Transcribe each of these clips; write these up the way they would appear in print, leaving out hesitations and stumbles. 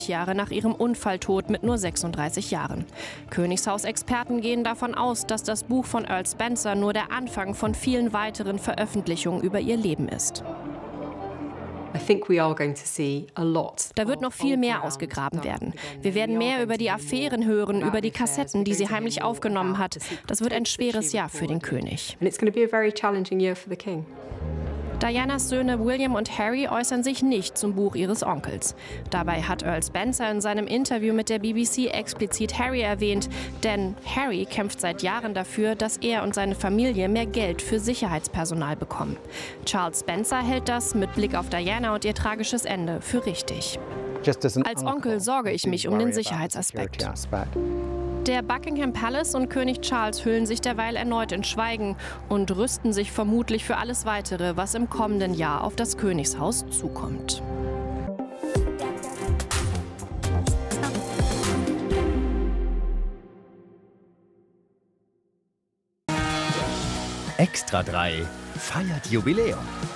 Jahre nach ihrem Unfalltod mit nur 36 Jahren. Königshausexperten gehen davon aus, dass das Buch von Earl Spencer nur der Anfang von vielen weiteren Veröffentlichungen über ihr Leben ist. Da wird noch viel mehr ausgegraben werden. Wir werden mehr über die Affären hören, über die Kassetten, die sie heimlich aufgenommen hat. Das wird ein schweres Jahr für den König. Dianas Söhne William und Harry äußern sich nicht zum Buch ihres Onkels. Dabei hat Earl Spencer in seinem Interview mit der BBC explizit Harry erwähnt, denn Harry kämpft seit Jahren dafür, dass er und seine Familie mehr Geld für Sicherheitspersonal bekommen. Charles Spencer hält das mit Blick auf Diana und ihr tragisches Ende für richtig. Als Onkel sorge ich mich um den Sicherheitsaspekt. Der Buckingham Palace und König Charles hüllen sich derweil erneut in Schweigen und rüsten sich vermutlich für alles Weitere, was im kommenden Jahr auf das Königshaus zukommt. Extra 3 feiert Jubiläum.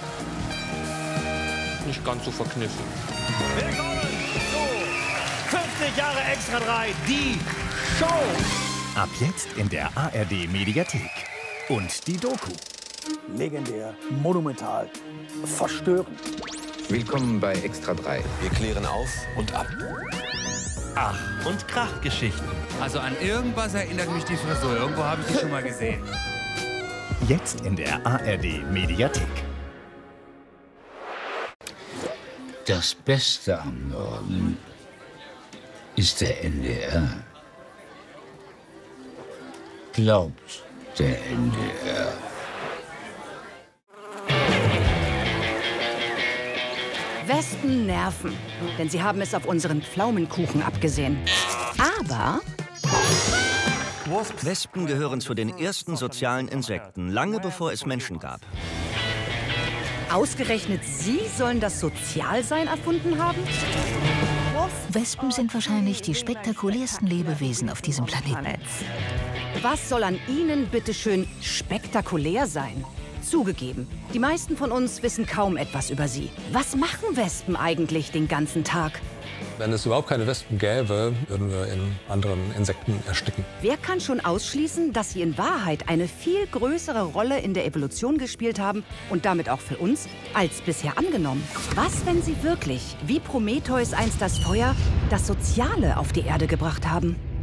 Nicht ganz so verkniffen. Willkommen zu 50 Jahre Extra 3, die Show! Ab jetzt in der ARD Mediathek. Und die Doku. Legendär, monumental, verstörend. Willkommen bei Extra 3. Wir klären auf und ab. Ach, und Krachgeschichten. Also an irgendwas erinnert mich die Frisur. Irgendwo habe ich die schon mal gesehen. Jetzt in der ARD Mediathek. Das Beste am Norden ist der NDR. Glaubt der NDR. Wespen nerven, denn sie haben es auf unseren Pflaumenkuchen abgesehen. Aber Wespen gehören zu den ersten sozialen Insekten, lange bevor es Menschen gab. ausgerechnet Sie sollen das Sozialsein erfunden haben? Wespen sind wahrscheinlich die spektakulärsten Lebewesen auf diesem Planeten. Was soll an Ihnen bitteschön spektakulär sein? Zugegeben, die meisten von uns wissen kaum etwas über sie. Was machen Wespen eigentlich den ganzen Tag? Wenn es überhaupt keine Wespen gäbe, würden wir in anderen Insekten ersticken. Wer kann schon ausschließen, dass sie in Wahrheit eine viel größere Rolle in der Evolution gespielt haben und damit auch für uns, als bisher angenommen? Was, wenn sie wirklich, wie Prometheus einst das Feuer, das Soziale auf die Erde gebracht haben?